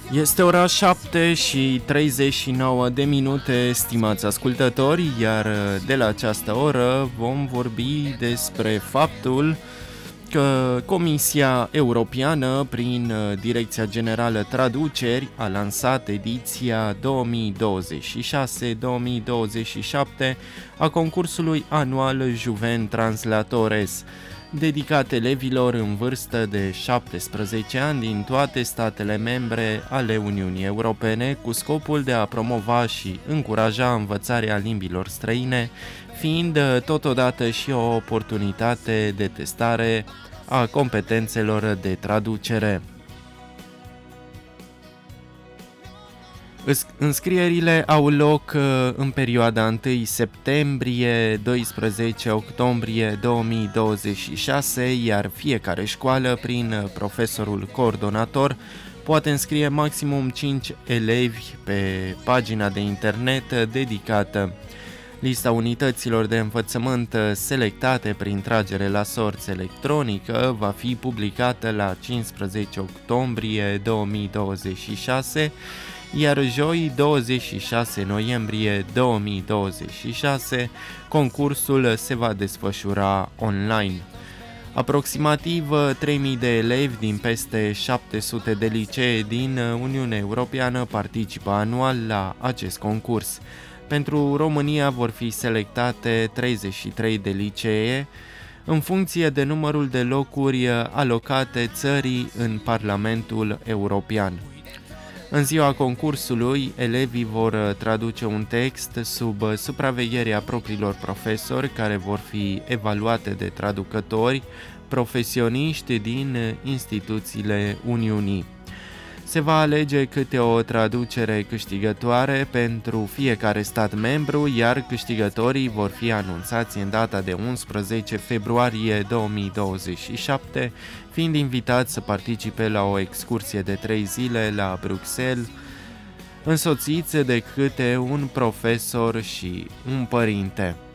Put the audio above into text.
Este ora 7:39 de minute, stimați ascultători, iar de la această oră vom vorbi despre faptul că Comisia Europeană, prin Direcția Generală Traduceri, a lansat ediția 2026-2027 a concursului anual Juven Translatores, dedicat elevilor în vârstă de 17 ani din toate statele membre ale Uniunii Europene, cu scopul de a promova și încuraja învățarea limbilor străine, fiind totodată și o oportunitate de testare a competențelor de traducere. Înscrierile au loc în perioada 1 septembrie-12 octombrie 2026, iar fiecare școală, prin profesorul coordonator, poate înscrie maximum 5 elevi pe pagina de internet dedicată. Lista unităților de învățământ selectate prin tragere la sorți electronică va fi publicată la 15 octombrie 2026, iar joi 26 noiembrie 2026 concursul se va desfășura online. Aproximativ 3000 de elevi din peste 700 de licee din Uniunea Europeană participă anual la acest concurs. Pentru România vor fi selectate 33 de licee în funcție de numărul de locuri alocate țării în Parlamentul European. În ziua concursului, elevii vor traduce un text sub supravegherea propriilor profesori, care vor fi evaluate de traducători profesioniști din instituțiile Uniunii. Se va alege câte o traducere câștigătoare pentru fiecare stat membru, iar câștigătorii vor fi anunțați în data de 11 februarie 2027, fiind invitați să participe la o excursie de 3 zile la Bruxelles, însoțiți de câte un profesor și un părinte.